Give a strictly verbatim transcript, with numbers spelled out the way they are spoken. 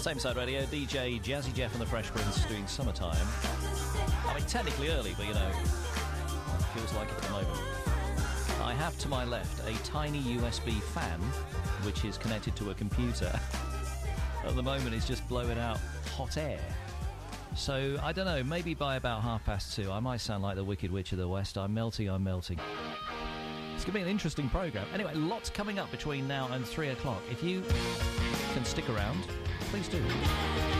Same Side Radio, D J Jazzy Jeff and the Fresh Prince doing Summertime. I mean, technically early, but you know, it feels like it at the moment. I have to my left a tiny U S B fan, which is connected to a computer. At the moment, it's just blowing out hot air. So, I don't know, maybe by about half past two, I might sound like the Wicked Witch of the West. I'm melting, I'm melting. It's going to be an interesting programme. Anyway, lots coming up between now and three o'clock. If you can stick around, please do.